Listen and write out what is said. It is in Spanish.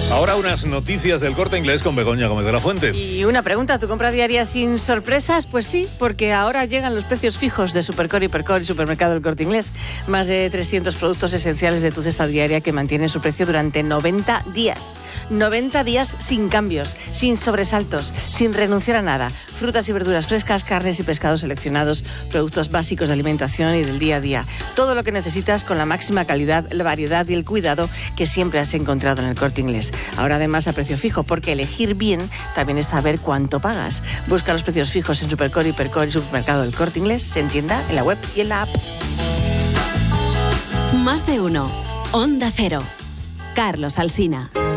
Ahora unas noticias del Corte Inglés con Begoña Gómez de la Fuente. Y una pregunta, ¿tu compra diaria sin sorpresas? Pues sí, porque ahora llegan los precios fijos de Supercore, Hipercor y Supermercado del Corte Inglés. Más de 300 productos esenciales de tu cesta diaria que mantienen su precio durante 90 días. 90 días sin cambios, sin sobresaltos, sin renunciar a nada. Frutas y verduras frescas, carnes y pescados seleccionados, productos básicos de alimentación y del día a día. Todo lo que necesitas con la máxima calidad, la variedad y el cuidado que siempre has encontrado en el Corte Inglés. Ahora además a precio fijo, porque elegir bien también es saber cuánto pagas. Busca los precios fijos en Supercore, Hipercor y Supermercado del Corte Inglés, en tienda, en la web y en la app. Más de uno. Onda Cero. Carlos Alsina.